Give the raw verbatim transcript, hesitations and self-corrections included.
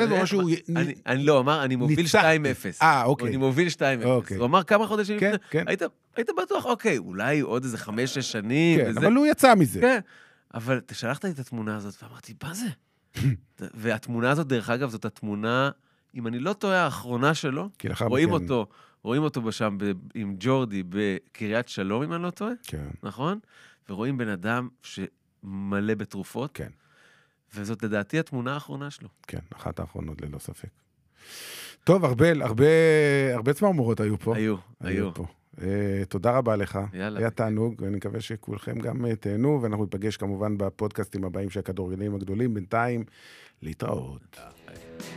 הוא אמר שהוא... אני לא, אמר, אני מוביל שתיים אפס. אה, אוקיי. אני מוביל שתיים אפס. הוא אמר כמה חודשים כן, לפני. כן. היית בטוח, אוקיי, אולי עוד איזה חמש, שש שנים. כן, אבל הוא יצא מזה. כן, אבל שלחת לי את התמונה הזאת, ואמרתי, מה זה? והתמונה הזאת, דרך אגב, זאת התמונה, אם אני לא טועה, האחרונה שלו, רואים אותו, רואים אותו שם עם ג'ורדי בקריית שלום, אם אני לא טועה, נכון? ורואים בן אדם שמלא בתרופות, כן. וזאת לדעתי התמונה האחרונה שלו. כן, אחת האחרונות ללא ספק. טוב, ארבל, הרבה, הרבה צמרמורות היו פה. היו, היו. פה. Uh, תודה רבה לך. יאללה. היה תענוג, ואני מקווה שכולכם גם תהנו, ואנחנו נפגש כמובן בפודקאסטים הבאים של הכדורגלנים הגדולים, בינתיים להתראות.